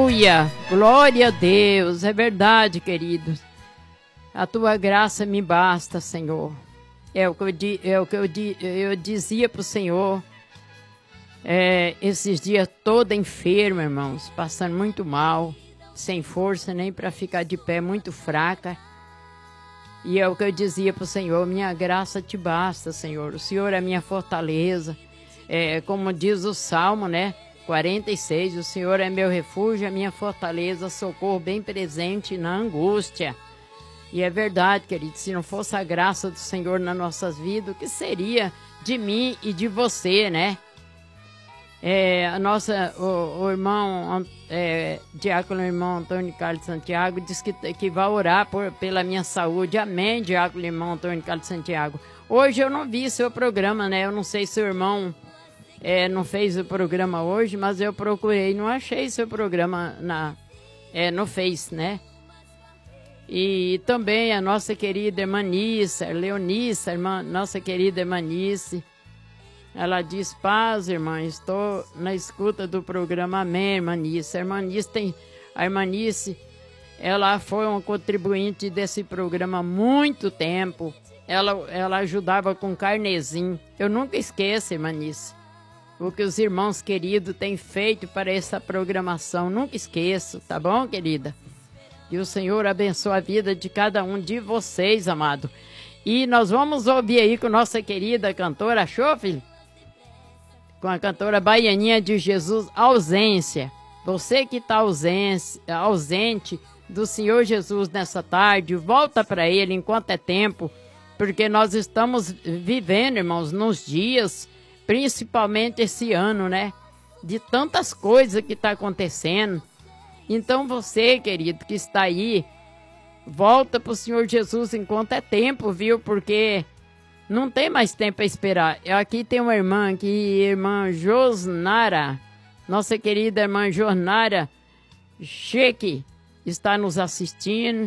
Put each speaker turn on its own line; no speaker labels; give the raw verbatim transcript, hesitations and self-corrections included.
Aleluia! Glória a Deus! É verdade, queridos. A tua graça me basta, Senhor. É o que eu, di, é o que eu, di, eu dizia para o Senhor. É, esses dias toda enferma, irmãos, passando muito mal, sem força nem para ficar de pé, muito fraca. E é o que eu dizia para o Senhor, minha graça te basta, Senhor. O Senhor é minha fortaleza. É, como diz o Salmo, né? quarenta e seis, o Senhor é meu refúgio, a minha fortaleza, socorro bem presente na angústia. E é verdade, querido, se não fosse a graça do Senhor nas nossas vidas, o que seria de mim e de você, né? É, a nossa, o, o irmão, é, diácono irmão Antônio Carlos Santiago, diz que, que vai orar por, pela minha saúde. Amém, diácono irmão Antônio Carlos Santiago. Hoje eu não vi seu programa, né? Eu não sei se o irmão é, não fez o programa hoje, mas eu procurei, não achei seu programa na, é, no Face, né? E também a nossa querida irmã Nissa, Leonissa, irmã, nossa querida irmã Nice. Ela diz, paz, irmã, estou na escuta do programa. Amém, irmã Nice. A irmã Nice tem, a irmã Nice, ela foi uma contribuinte desse programa há muito tempo. Ela, ela ajudava com carnezinho. Eu nunca esqueço, irmã Nice, o que os irmãos queridos têm feito para essa programação. Nunca esqueço, tá bom, querida? E o Senhor abençoe a vida de cada um de vocês, amado. E nós vamos ouvir aí com nossa querida cantora, achou, filho? Com a cantora Baianinha de Jesus, Ausência. Você que está ausente do Senhor Jesus nessa tarde, volta para Ele enquanto é tempo, porque nós estamos vivendo, irmãos, nos dias, principalmente esse ano, né? De tantas coisas que está acontecendo. Então você, querido, que está aí, volta para o Senhor Jesus enquanto é tempo, viu? Porque não tem mais tempo a esperar. Aqui tem uma irmã aqui, irmã Josnara, nossa querida irmã Josnara Cheque, está nos assistindo.